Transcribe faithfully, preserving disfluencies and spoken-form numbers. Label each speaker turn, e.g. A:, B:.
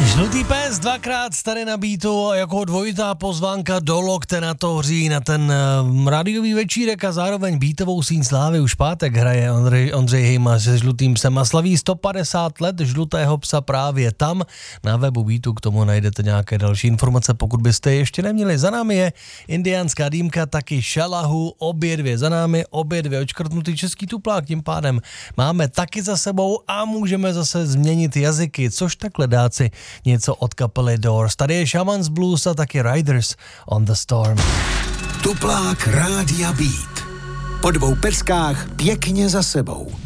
A: Žlutý pes dvakrát tady na beatu jako dvojitá pozvánka do lokte na to hří na ten uh, rádiový večírek a zároveň beatovou síň slávy. Už pátek hraje Ondřej, Ondřej Hejma se Žlutým psem a slaví sto padesát let Žlutého psa právě tam. Na webu Beatu k tomu najdete nějaké další informace, pokud byste ještě neměli. Za námi je indiánská dýmka, taky šalahu, obě dvě za námi, obě dvě očkrtnutý český tuplák, tím pádem máme taky za sebou a můžeme zase změnit jazyky, což takhle dáci něco od kapely Doors. Tady je Shaman's Blues a taky Riders on the Storm.
B: Tuplák Rádia Beat. Po dvou peckách pěkně za sebou.